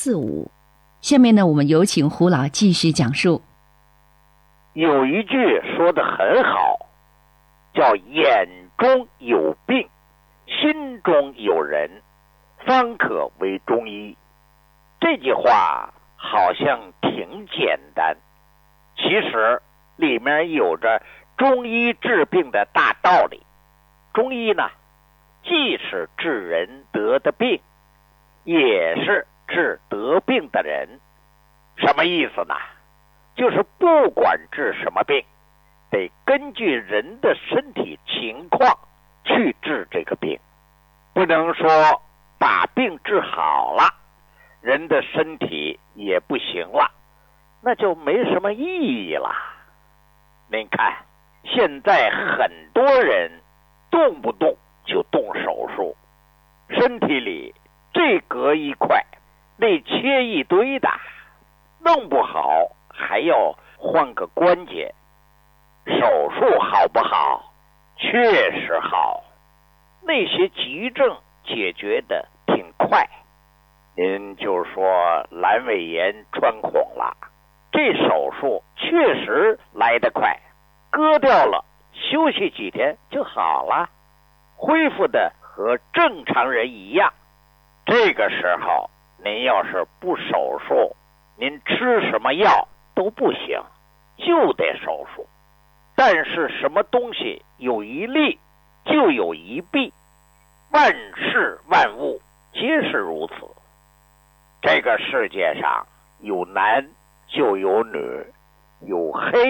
下面呢，我们有请胡老继续讲述。 有一句说得很好，叫眼中有病，心中有人，方可为中医。这句话好像挺简单，其实里面有着中医治病的大道理。中医呢，既是治人得的病，也是治得病的人。什么意思呢？就是不管治什么病，得根据人的身体情况去治这个病，不能说把病治好了，人的身体也不行了，那就没什么意义了。您看，现在很多人动不动就动手术，身体里这割一块，那切一堆的，弄不好还要换个关节。手术好不好？确实好，那些急症解决的挺快。您就说阑尾炎穿孔了，这手术确实来得快，割掉了，休息几天就好了，恢复的和正常人一样。这个时候您要是不手术，您吃什么药都不行，就得手术。但是什么东西有一利就有一弊，万事万物皆是如此。这个世界上有男就有女，有黑